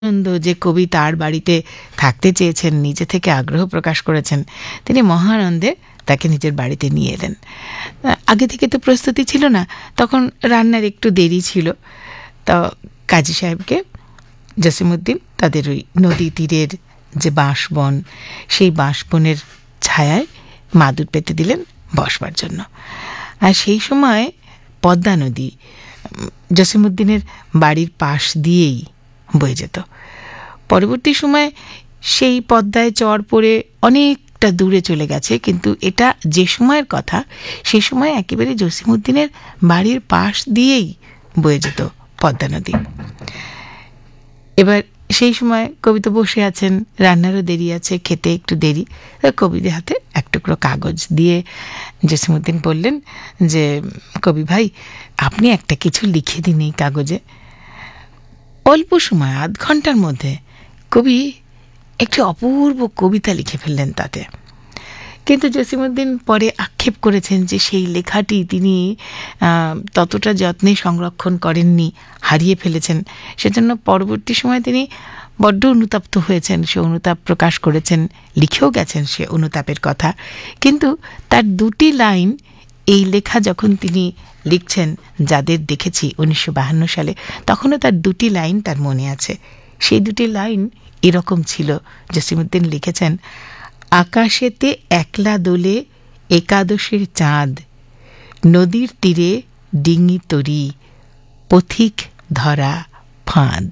আনন্দ যে কবি তার বাড়িতে থাকতে চেয়েছেন, নিজে থেকে আগ্রহ প্রকাশ করেছেন, তিনি মহানন্দে তাকে নিজের বাড়িতে নিয়ে এলেন। আগে থেকে তো প্রস্তুতি ছিল না, তখন রান্নার একটু দেরি ছিল। তো কাজী সাহেবকে জসিমউদ্দিন তাদের ওই নদী তীরের যে বাঁশবন, সেই বাঁশবনের ছায়ায় মাদুর পেতে দিলেন বসবার জন্য। আর সেই সময় পদ্মা নদী জসিমউদ্দিনের বাড়ির পাশ দিয়েই বয়ে যেত। পরবর্তী সময় সেই পদ্মায় চড় পড়ে অনেকটা দূরে চলে গেছে, কিন্তু এটা যে সময়ের কথা, সে সময় একেবারে জসিমউদ্দিনের বাড়ির পাশ দিয়েই বয়ে যেত পদ্মা নদী। এবার সেই সময় কবি তো বসে আছেন, রান্নারও দেরি আছে, খেতে একটু দেরি। কবিদের হাতে এক টুকরো কাগজ দিয়ে জসিমউদ্দিন বললেন যে, কবি ভাই, আপনি একটা কিছু লিখে দিন এই কাগজে। অল্প সময়, আধ ঘন্টার মধ্যে কবি একটি অপূর্ব কবিতা লিখে ফেললেন তাতে। কিন্তু জসিমউদ্দিন পরে আক্ষেপ করেছেন যে সেই লেখাটি তিনি ততটা যত্নে সংরক্ষণ করেননি, হারিয়ে ফেলেছেন। সেজন্য পরবর্তী সময় তিনি বড্ড অনুতপ্ত হয়েছেন, সে অনুতাপ প্রকাশ করেছেন, লিখেও গেছেন সে অনুতাপের কথা। কিন্তু তার দুটি লাইন, এই লেখা যখন তিনি লিখছেন যাদের দেখেছি 1952 সালে, তখনও তার দুটি লাইন তার মনে আছে। সেই দুটি লাইন এরকম ছিল, জসিমউদ্দিন লিখেছেন, আকাশেতে একলা দোলে একাদশের চাঁদ, নদীর তীরে ডিঙি তরি, পথিক ধরা ফাঁদ।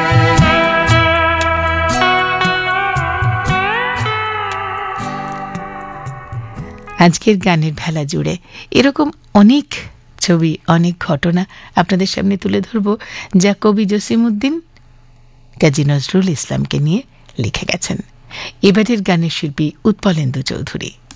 আজকের গানের ভেলা জুড়ে এরকম অনেক ছবি, অনেক ঘটনা আপনাদের সামনে তুলে ধরব, যা কবি জসিমউদ্দিন কাজী নজরুল ইসলামকে নিয়ে লিখে গেছেন। এবারের গানের শিল্পী উৎপলেন্দু চৌধুরী।